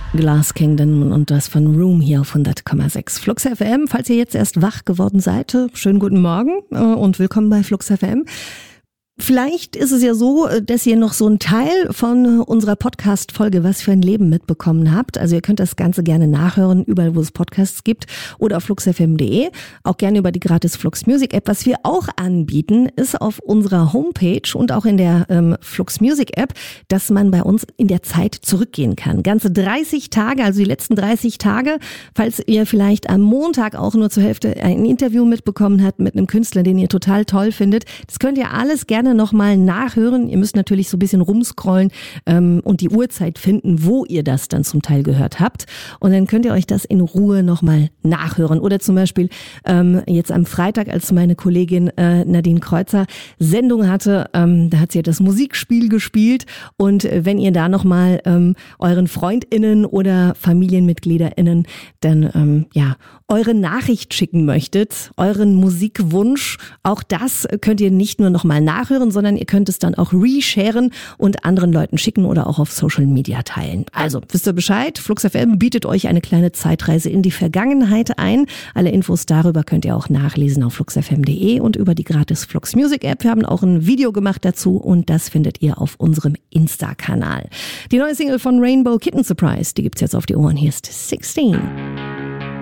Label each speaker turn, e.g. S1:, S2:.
S1: Glass Kingdom und das von Room hier auf 100,6 Flux FM. Falls ihr jetzt erst wach geworden seid, schönen guten Morgen und willkommen bei Flux FM. Vielleicht ist es ja so, dass ihr noch so einen Teil von unserer Podcast-Folge Was für ein Leben mitbekommen habt. Also ihr könnt das Ganze gerne nachhören, überall wo es Podcasts gibt oder auf fluxfm.de. Auch gerne über die gratis Flux Music App. Was wir auch anbieten, ist auf unserer Homepage und auch in der Flux Music App, dass man bei uns in der Zeit zurückgehen kann. Ganze 30 Tage, also die letzten 30 Tage. Falls ihr vielleicht am Montag auch nur zur Hälfte ein Interview mitbekommen habt mit einem Künstler, den ihr total toll findet. Das könnt ihr alles gerne nochmal nachhören. Ihr müsst natürlich so ein bisschen rumscrollen und die Uhrzeit finden, wo ihr das dann zum Teil gehört habt. Und dann könnt ihr euch das in Ruhe nochmal nachhören. Oder zum Beispiel jetzt am Freitag, als meine Kollegin Nadine Kreuzer Sendung hatte, da hat sie das Musikspiel gespielt. Und wenn ihr da nochmal euren FreundInnen oder FamilienmitgliederInnen dann eure Nachricht schicken möchtet, euren Musikwunsch, auch das könnt ihr nicht nur nochmal nachhören, sondern ihr könnt es dann auch resharen und anderen Leuten schicken oder auch auf Social Media teilen. Also, wisst ihr Bescheid? Flux FM bietet euch eine kleine Zeitreise in die Vergangenheit ein. Alle Infos darüber könnt ihr auch nachlesen auf fluxfm.de und über die gratis Flux Music App. Wir haben auch ein Video gemacht dazu und das findet ihr auf unserem Insta-Kanal. Die neue Single von Rainbow Kitten Surprise, die gibt's jetzt auf die Ohren. Hier ist 16.